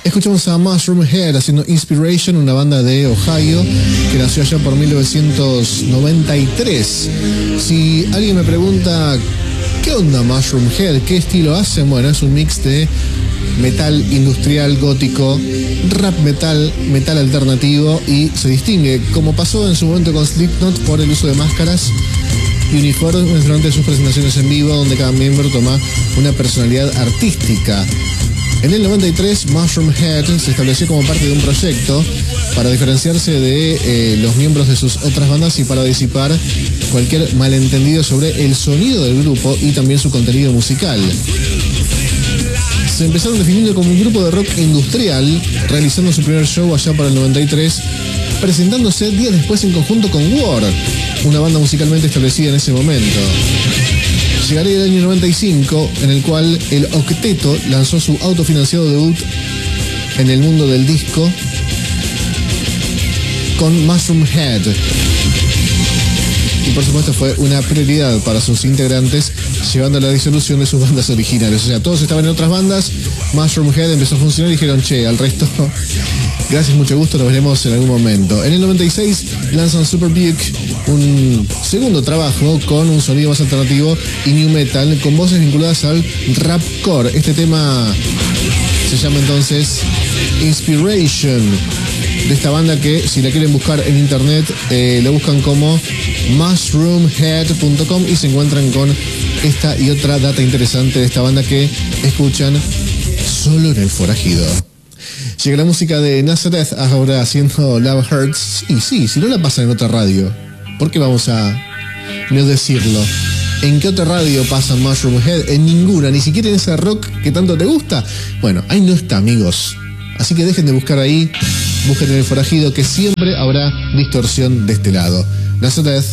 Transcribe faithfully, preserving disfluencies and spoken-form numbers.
Escuchamos a Mushroom Head haciendo Inspiration, una banda de Ohio que nació allá por mil novecientos noventa y tres. Si alguien me pregunta, ¿qué onda Mushroom Head? ¿Qué estilo hacen? Bueno, es un mix de metal industrial gótico, rap metal, metal alternativo, y se distingue, como pasó en su momento con Slipknot, por el uso de máscaras y uniformes durante sus presentaciones en vivo, donde cada miembro toma una personalidad artística. En el noventa y tres, Mushroom Head se estableció como parte de un proyecto para diferenciarse de eh, los miembros de sus otras bandas y para disipar cualquier malentendido sobre el sonido del grupo y también su contenido musical. Se empezaron definiendo como un grupo de rock industrial, realizando su primer show allá para el noventa y tres, presentándose días después en conjunto con War, una banda musicalmente establecida en ese momento. Llegaría el año noventa y cinco, en el cual el octeto lanzó su autofinanciado debut en el mundo del disco con Mushroom Head. Y por supuesto fue una prioridad para sus integrantes, llevando a la disolución de sus bandas originales. O sea, todos estaban en otras bandas, Mushroom Head empezó a funcionar y dijeron, che, al resto, gracias, mucho gusto, nos veremos en algún momento. En el noventa y seis lanzan Super Buick, un segundo trabajo con un sonido más alternativo y new metal, con voces vinculadas al rapcore. Este tema se llama entonces Inspiration, de esta banda que, si la quieren buscar en internet, eh, la buscan como mushroom head punto com y se encuentran con esta y otra data interesante de esta banda que escuchan solo en El Forajido. Llega la música de Nazareth ahora haciendo Love Hurts. Y sí, si no la pasan en otra radio, ¿por qué vamos a no decirlo? ¿En qué otra radio pasa Mushroom Head? En ninguna, ni siquiera en ese rock que tanto te gusta. Bueno, ahí no está, amigos. Así que dejen de buscar ahí, busquen en El Forajido, que siempre habrá distorsión de este lado. Nazareth.